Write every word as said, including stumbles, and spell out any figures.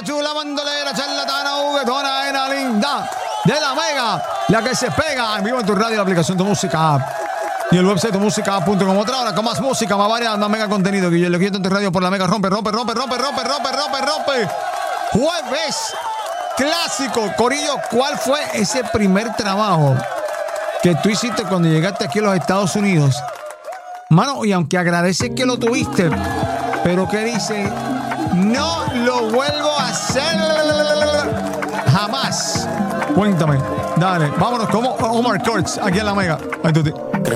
chula, bandolera, charlatana, juguetona, ena linda de la Mega, la que se pega en vivo en tu radio, la aplicación Tu Música App y el website tu música app punto com. Otra hora con más música, más variedad, más mega contenido. Que yo lo quiero en tu radio por la Mega. Rompe, rompe, rompe, rompe, rompe, rompe, rompe, rompe. Jueves clásico. Corillo, ¿cuál fue ese primer trabajo que tú hiciste cuando llegaste aquí a los Estados Unidos? Mano, y aunque agradeces que lo tuviste, pero que dice, no lo vuelvo a hacer jamás. Cuéntame, dale, vámonos como Omar Kurtz aquí en la Mega. Ay, tú te...